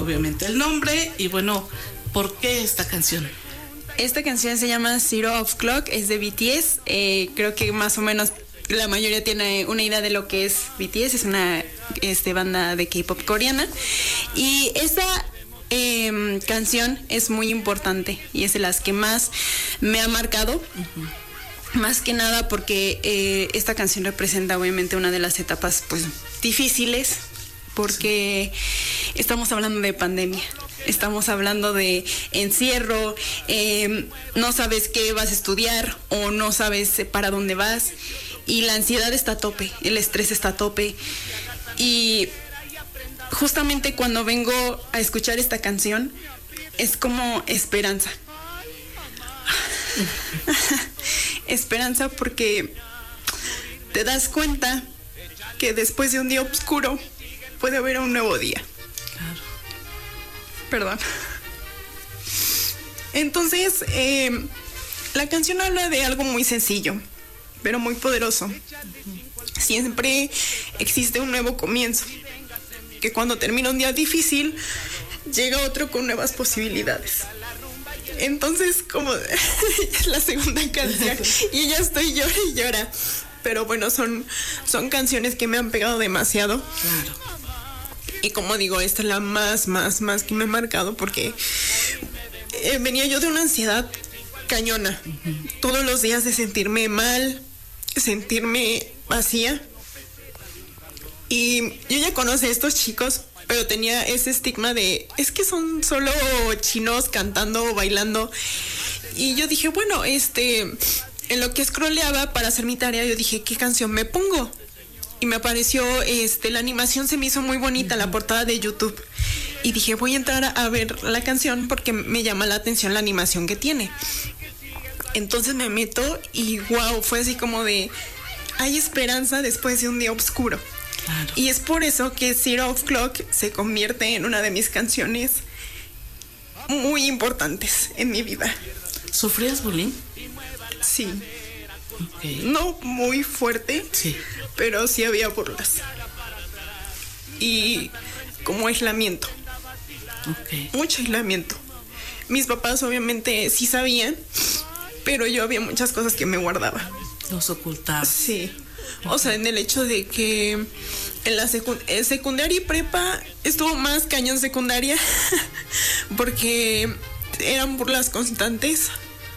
obviamente el nombre y bueno, ¿por qué esta canción? Esta canción se llama Zero of Clock, es de BTS. Creo que más o menos la mayoría tiene una idea de lo que es BTS, es una banda de K-pop coreana. Y esta canción es muy importante y es de las que más me ha marcado. Más que nada porque esta canción representa obviamente una de las etapas pues difíciles, porque estamos hablando de pandemia, estamos hablando de encierro, no sabes qué vas a estudiar o no sabes para dónde vas y la ansiedad está a tope, el estrés está a tope. Y justamente cuando vengo a escuchar esta canción es como esperanza. Esperanza porque te das cuenta que después de un día oscuro puede haber un nuevo día. Claro. Perdón. Entonces, la canción habla de algo muy sencillo, pero muy poderoso. Siempre existe un nuevo comienzo, que cuando termina un día difícil, llega otro con nuevas posibilidades. Entonces, como es la segunda canción y ya estoy llora y llora. Pero bueno, son canciones que me han pegado demasiado. Claro. Y como digo, esta es la más que me ha marcado porque venía yo de una ansiedad cañona. Todos los días de sentirme mal, sentirme vacía. Y yo ya conocí a estos chicos, pero tenía ese estigma de, es que son solo chinos cantando o bailando. Y yo dije, bueno, en lo que scrolleaba para hacer mi tarea, yo dije, ¿qué canción me pongo? Y me apareció, la animación se me hizo muy bonita, la portada de YouTube. Y dije, voy a entrar a ver la canción porque me llama la atención la animación que tiene. Entonces me meto y wow, fue así como de, hay esperanza después de un día oscuro. Claro. Y es por eso que Zero of Clock se convierte en una de mis canciones muy importantes en mi vida. ¿Sufrías bullying? Sí. Okay. No muy fuerte, sí, pero sí había burlas. Y como aislamiento. Okay. Mucho aislamiento. Mis papás obviamente sí sabían, pero yo había muchas cosas que me guardaba. Los ocultaba. Sí. O sea, en el hecho de que en la secundaria y prepa estuvo más cañón secundaria porque eran burlas constantes.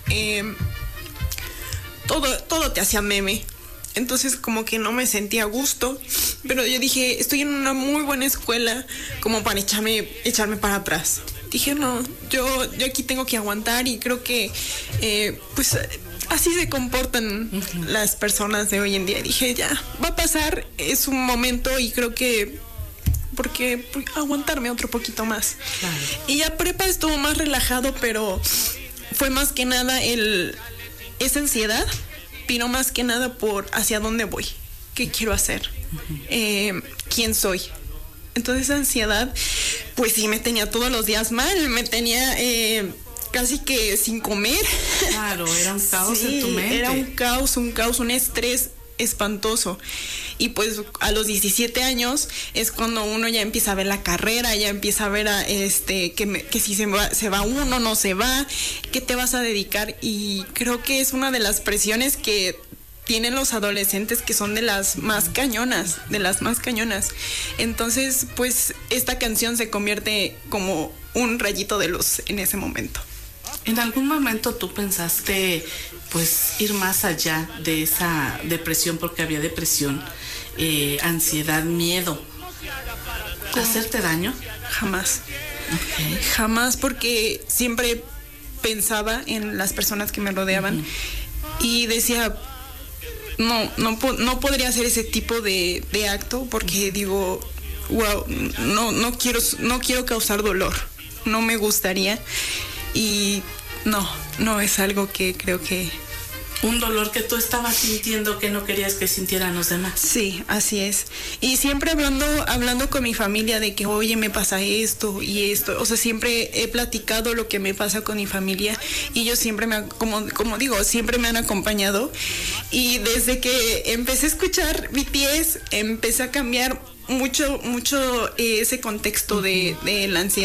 Todo te hacía meme. Entonces como que no me sentía a gusto. Pero yo dije, estoy en una muy buena escuela como para echarme para atrás. Dije, no, yo aquí tengo que aguantar y creo que pues así se comportan las personas de hoy en día. Dije, ya, va a pasar, es un momento y creo que porque aguantarme otro poquito más. Claro. Y ya prepa estuvo más relajado, pero fue más que nada esa ansiedad, vino más que nada por hacia dónde voy, qué quiero hacer, quién soy. Entonces esa ansiedad, pues sí, me tenía todos los días mal, me tenía casi que sin comer. Claro, era un caos sí, en tu mente. Era un caos, un estrés espantoso. Y pues a los 17 años es cuando uno ya empieza a ver la carrera, ya empieza a ver que si se va uno, no se va, qué te vas a dedicar. Y creo que es una de las presiones que tienen los adolescentes, que son de las más cañonas. Entonces, pues esta canción se convierte como un rayito de luz en ese momento. ¿En algún momento tú pensaste pues ir más allá de esa depresión, porque había depresión, ansiedad, miedo, hacerte daño? Jamás. Okay. Jamás, porque siempre pensaba en las personas que me rodeaban y decía, no podría hacer ese tipo de acto, porque digo, wow, no quiero causar dolor, no me gustaría. Y no es algo que creo que... Un dolor que tú estabas sintiendo que no querías que sintieran los demás. Sí, así es. Y siempre hablando con mi familia de que, oye, me pasa esto y esto. O sea, siempre he platicado lo que me pasa con mi familia y ellos siempre como digo, siempre me han acompañado. Y desde que empecé a escuchar BTS, empecé a cambiar mucho ese contexto de la ansiedad.